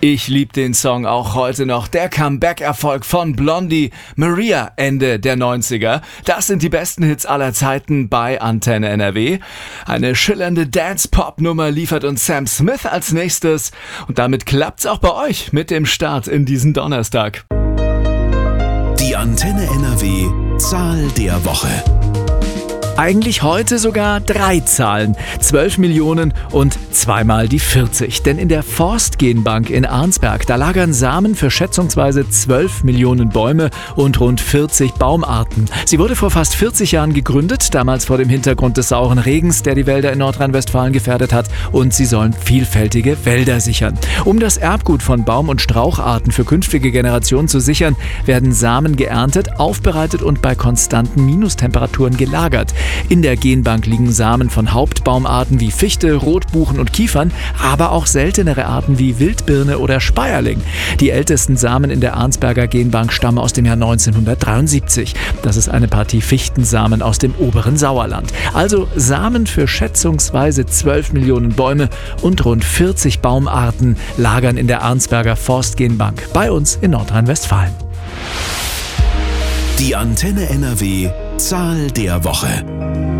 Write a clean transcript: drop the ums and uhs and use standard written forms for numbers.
Ich liebe den Song auch heute noch. Der Comeback-Erfolg von Blondie, Maria, Ende der 90er. Das sind die besten Hits aller Zeiten bei Antenne NRW. Eine schillernde Dance-Pop-Nummer liefert uns Sam Smith als nächstes. Und damit klappt's auch bei euch mit dem Start in diesen Donnerstag. Die Antenne NRW Zahl der Woche. Eigentlich heute sogar 3 Zahlen, 12 Millionen und zweimal die 40. Denn in der Forstgenbank in Arnsberg, da lagern Samen für schätzungsweise 12 Millionen Bäume und rund 40 Baumarten. Sie wurde vor fast 40 Jahren gegründet, damals vor dem Hintergrund des sauren Regens, der die Wälder in Nordrhein-Westfalen gefährdet hat, und sie sollen vielfältige Wälder sichern. Um das Erbgut von Baum- und Straucharten für künftige Generationen zu sichern, werden Samen geerntet, aufbereitet und bei konstanten Minustemperaturen gelagert. In der Genbank liegen Samen von Hauptbaumarten wie Fichte, Rotbuchen und Kiefern, aber auch seltenere Arten wie Wildbirne oder Speierling. Die ältesten Samen in der Arnsberger Genbank stammen aus dem Jahr 1973. Das ist eine Partie Fichtensamen aus dem oberen Sauerland. Also Samen für schätzungsweise 12 Millionen Bäume und rund 40 Baumarten lagern in der Arnsberger Forstgenbank bei uns in Nordrhein-Westfalen. Die Antenne NRW Zahl der Woche.